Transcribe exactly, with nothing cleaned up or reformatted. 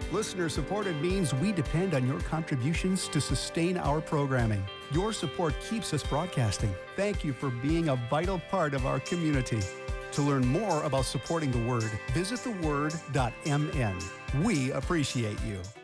Listener supported means we depend on your contributions to sustain our programming. Your support keeps us broadcasting. Thank you for being a vital part of our community. To learn more about supporting the Word, visit the word dot m n. We appreciate you.